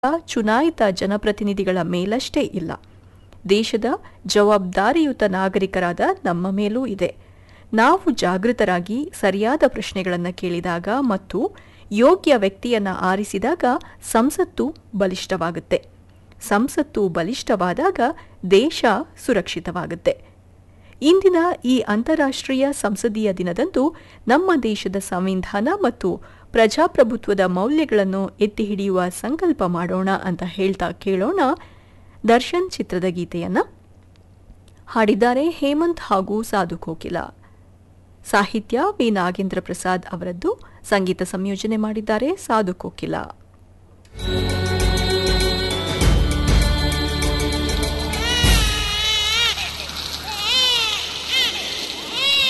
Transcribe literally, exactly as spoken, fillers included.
ಚುನಾಯಿತ ಜನಪ್ರತಿನಿಧಿಗಳ ಮೇಲಷ್ಟೇ ಇಲ್ಲ, ದೇಶದ ಜವಾಬ್ದಾರಿಯುತ ನಾಗರಿಕರಾದ ನಮ್ಮ ಮೇಲೂ ಇದೆ. ನಾವು ಜಾಗೃತರಾಗಿ ಸರಿಯಾದ ಪ್ರಶ್ನೆಗಳನ್ನು ಕೇಳಿದಾಗ ಮತ್ತು ಯೋಗ್ಯ ವ್ಯಕ್ತಿಯನ್ನು ಆರಿಸಿದಾಗ ಸಂಸತ್ತು ಬಲಿಷ್ಠವಾಗುತ್ತೆ. ಸಂಸತ್ತು ಬಲಿಷ್ಠವಾದಾಗ ದೇಶ ಸುರಕ್ಷಿತವಾಗುತ್ತೆ. ಇಂದಿನ ಈ ಅಂತಾರಾಷ್ಟ್ರೀಯ ಸಂಸದೀಯ ದಿನದಂದು ನಮ್ಮ ದೇಶದ ಸಂವಿಧಾನ ಮತ್ತು ಪ್ರಜಾಪ್ರಭುತ್ವದ ಮೌಲ್ಯಗಳನ್ನು ಎತ್ತಿ ಹಿಡಿಯುವ ಸಂಕಲ್ಪ ಮಾಡೋಣ ಅಂತ ಹೇಳ್ತಾ ಕೇಳೋಣ ದರ್ಶನ್ ಚಿತ್ರದ ಗೀತೆಯನ್ನ. ಹಾಡಿದ್ದಾರೆ ಹೇಮಂತ್ ಹಾಗೂ ಸಾಧು ಕೋಕಿಲ. ಸಾಹಿತ್ಯ ವಿ ನಾಗೇಂದ್ರ ಪ್ರಸಾದ್ ಅವರದ್ದು, ಸಂಗೀತ ಸಂಯೋಜನೆ ಮಾಡಿದ್ದಾರೆ ಸಾಧು ಕೋಕಿಲ.